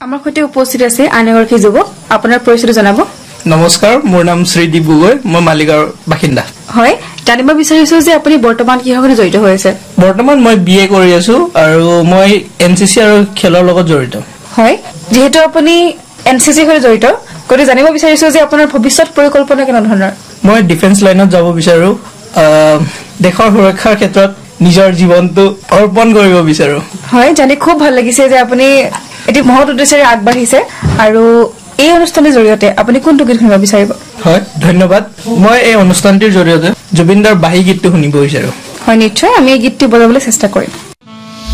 আমাৰ সৈতে উপস্থিত আছে আন এগৰাকী যুৱক আপোনাৰ পৰিচয় জনাব নমস্কাৰ মোৰ নাম শ্ৰীদীপ গগৈ মই মালিগাঁৱৰ বাসিন্দা হয় জানিব বিচাৰিছো যে আপুনি বৰ্তমান কিহৰ সৈতে জড়িত হৈ আছে বৰ্তমান মই বিএ কৰি আছো আৰু মই এনসিসি আৰু খেলৰ লগত জড়িত হয় যেহেতু আপুনি এনসিসি সৈতে জড়িত কৰি জানিব বিচাৰিছো যে আপোনাৰ ভৱিষ্যত পৰিকল্পনা কেনে ধৰণৰ মই ডিফেন্স লাইনত যাব বিচাৰো দেশৰ সুৰক্ষাৰ ক্ষেত্ৰত নিজৰ জীৱনটো অৰ্পণ কৰিব বিচাৰো হয় জানি খুব ভাল লাগিছে যে আপুনি এটি মহৎ উদ্দেশ্যৰে আগবাঢ়িছে আৰু এই অনুষ্ঠানৰ জৰিয়তে আপুনি কোনটো গীত শুনিব বিচাৰিব হয় ধন্যবাদ মই এই অনুষ্ঠানটিৰ জৰিয়তে জুবিনদাৰ বাঁহী গীতটো শুনিব বিচাৰো হয় নিশ্চয় আমি এই গীতটি বজাবলৈ চেষ্টা কৰিম